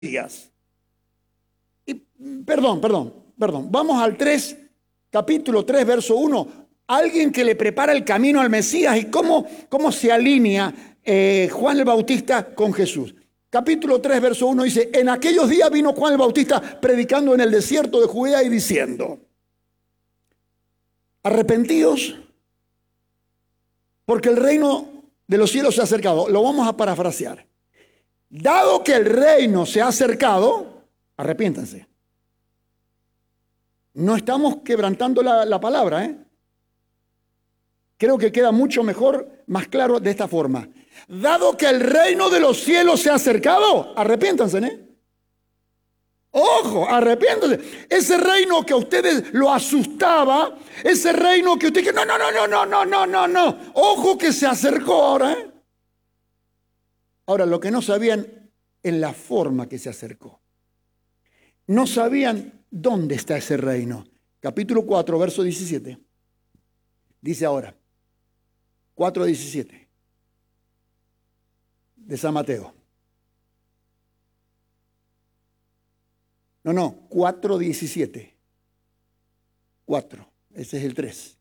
días. Y, perdón. Vamos al 3, capítulo 3, verso 1. Alguien que le prepara el camino al Mesías y cómo se alinea Juan el Bautista con Jesús. Capítulo 3, verso 1 dice: en aquellos días vino Juan el Bautista predicando en el desierto de Judea y diciendo: arrepentíos, porque el reino de los cielos se ha acercado. Lo vamos a parafrasear. Dado que el reino se ha acercado, arrepiéntanse. No estamos quebrantando la palabra, ¿eh? Creo que queda mucho mejor, más claro de esta forma. Dado que el reino de los cielos se ha acercado, arrepiéntanse, ¿eh? Ojo, arrepiéntanse. Ese reino que a ustedes lo asustaba, ese reino que usted dice, no. Ojo que se acercó ahora, ¿eh? Ahora, lo que no sabían en la forma que se acercó. No sabían dónde está ese reino. Capítulo 4, verso 17. Dice ahora, 4:17 de San Mateo. 4:17. 4, ese es el 3.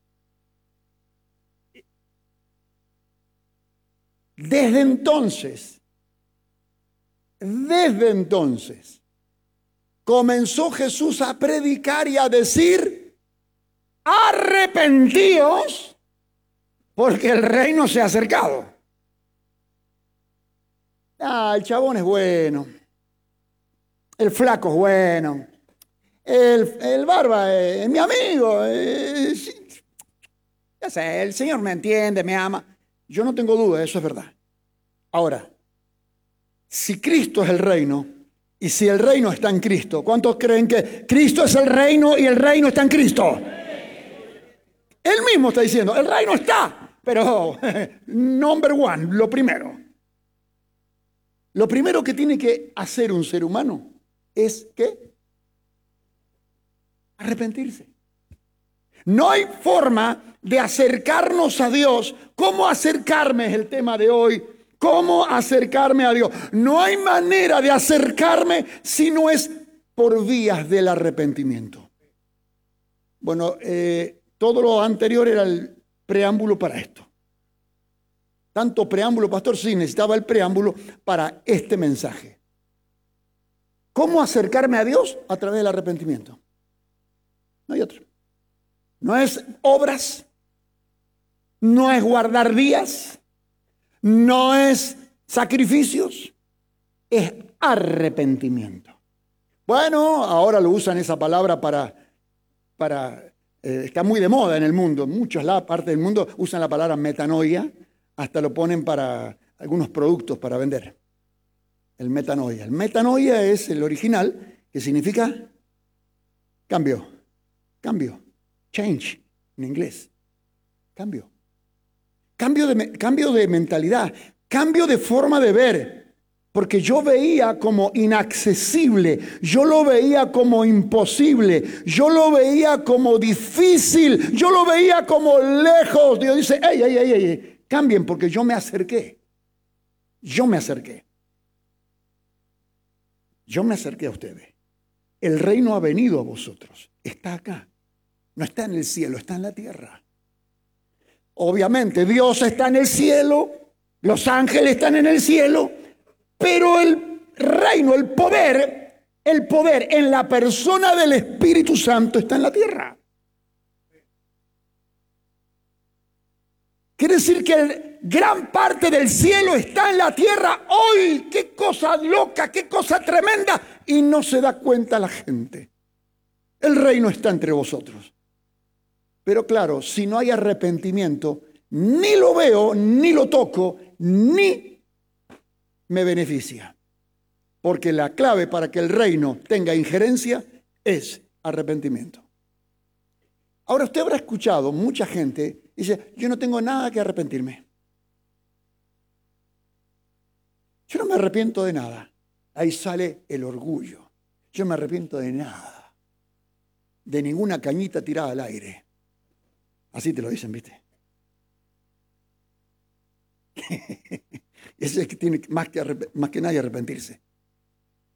Desde entonces, comenzó Jesús a predicar y a decir: arrepentíos, porque el reino se ha acercado. El chabón es bueno, el flaco es bueno, el barba es mi amigo, ya sé, el Señor me entiende, me ama. Yo no tengo duda, eso es verdad. Ahora, si Cristo es el reino y si el reino está en Cristo, ¿cuántos creen que Cristo es el reino y el reino está en Cristo? Él mismo está diciendo, el reino está, pero number one, lo primero. Lo primero que tiene que hacer un ser humano es ¿qué? Arrepentirse. No hay forma de acercarnos a Dios. ¿Cómo acercarme? Es el tema de hoy. ¿Cómo acercarme a Dios? No hay manera de acercarme si no es por vías del arrepentimiento. Bueno, todo lo anterior era el preámbulo para esto. Tanto preámbulo, pastor, sí, necesitaba el preámbulo para este mensaje. ¿Cómo acercarme a Dios? A través del arrepentimiento. No hay otro. No es obras, no es guardar días, no es sacrificios, es arrepentimiento. Bueno, ahora lo usan esa palabra para está muy de moda en el mundo. Muchas partes del mundo usan la palabra metanoia, hasta lo ponen para algunos productos para vender. El metanoia. El metanoia es el original, que significa cambio. Change, en inglés. Cambio de mentalidad, cambio de forma de ver. Porque yo veía como inaccesible, yo lo veía como imposible, yo lo veía como difícil, yo lo veía como lejos. Dios dice, ey, cambien porque yo me acerqué. Yo me acerqué a ustedes. El reino ha venido a vosotros, está acá. No está en el cielo, está en la tierra. Obviamente Dios está en el cielo, los ángeles están en el cielo, pero el reino, el poder en la persona del Espíritu Santo está en la tierra. Quiere decir que gran parte del cielo está en la tierra hoy. ¡Qué cosa loca, qué cosa tremenda! Y no se da cuenta la gente. El reino está entre vosotros. Pero claro, si no hay arrepentimiento, ni lo veo, ni lo toco, ni me beneficia. Porque la clave para que el reino tenga injerencia es arrepentimiento. Ahora usted habrá escuchado, mucha gente dice, yo no tengo nada que arrepentirme. Yo no me arrepiento de nada. Ahí sale el orgullo. Yo no me arrepiento de nada. De ninguna cañita tirada al aire. Así te lo dicen, ¿viste? Ese es que tiene más que nadie arrepentirse.